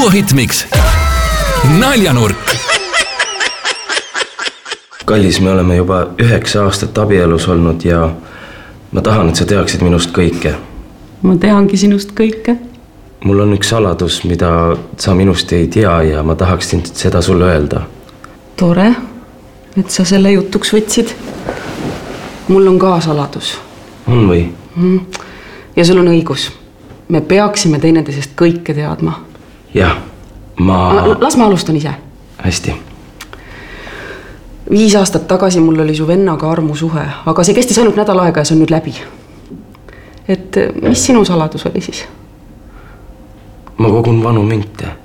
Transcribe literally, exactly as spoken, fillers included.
duohitmiks Naljanurk. Kallis, me oleme juba üheksa aastat abielus olnud ja ma tahan, et sa teaksid minust kõike. Ma teangi sinust kõike. Mul on üks saladus, mida sa minust ei tea ja ma tahaksin seda sulle öelda. Tore, et sa selle jutuks võtsid. Mul on ka saladus. On või? Ja sul on õigus. Me peaksime teineteisest kõike teadma. Jah, ma... Las ma alustan ise. Hästi. Viis aastat tagasi mul oli su vennaga armusuhe, aga see kestis ainult nädal aega ja see on nüüd läbi. Et mis sinu saladus oli siis? Ma kogun vanu münte.